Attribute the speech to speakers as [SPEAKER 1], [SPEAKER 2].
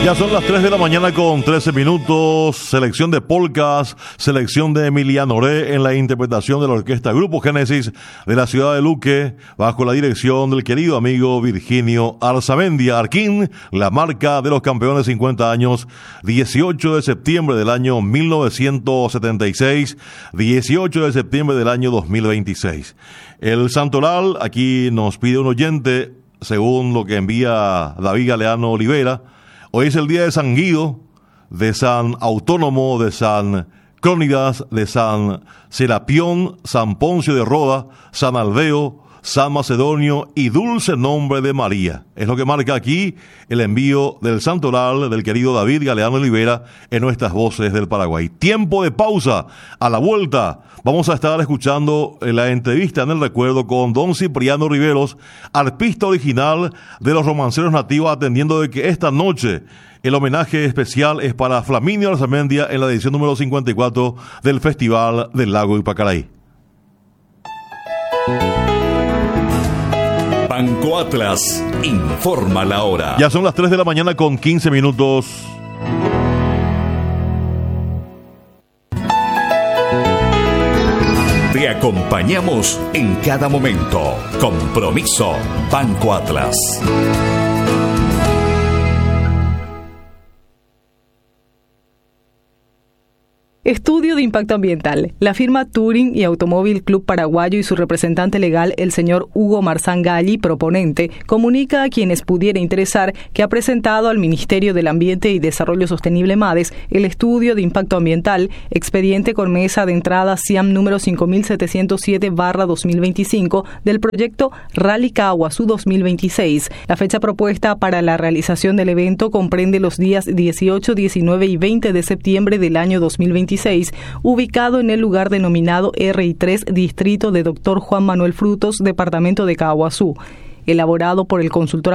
[SPEAKER 1] Ya son las 3 de la mañana con 13 minutos. Selección de polcas, selección de Emiliano Oré en la interpretación de la orquesta Grupo Génesis de la ciudad de Luque, bajo la dirección del querido amigo Virginio Arzamendia. Arquín, la marca de los campeones 50 años, 18 de septiembre del año 1976, 18 de septiembre del año 2026. El santoral, aquí nos pide un oyente, según lo que envía David Galeano Olivera. Hoy es el día de San Guido, de San Autónomo, de San Crónidas, de San Serapión, San Poncio de Roda, San Alveo, San Macedonio y dulce nombre de María. Es lo que marca aquí el envío del santoral del querido David Galeano Olivera en nuestras voces del Paraguay. Tiempo de pausa. A la vuelta vamos a estar escuchando la entrevista en el recuerdo con don Cipriano Riveros, arpista original de los romanceros nativos, atendiendo de que esta noche el homenaje especial es para Flaminio Arzamendia en la edición número 54 del Festival del Lago Ipacaraí.
[SPEAKER 2] Banco Atlas informa la hora.
[SPEAKER 1] Ya son las 3 de la mañana con 15 minutos.
[SPEAKER 2] Te acompañamos en cada momento. Compromiso Banco Atlas.
[SPEAKER 3] Estudio de impacto ambiental. La firma Touring y Automóvil Club Paraguayo y su representante legal, el señor Hugo Marzán Galli, proponente, comunica a quienes pudiera interesar que ha presentado al Ministerio del Ambiente y Desarrollo Sostenible MADES el estudio de impacto ambiental, expediente con mesa de entrada SIAM número 5707/2025 del proyecto Rally Caguazú 2026. La fecha propuesta para la realización del evento comprende los días 18, 19 y 20 de septiembre del año 2026, ubicado en el lugar denominado RI3, distrito de Dr. Juan Manuel Frutos, departamento de Caguazú. Elaborado por el consultor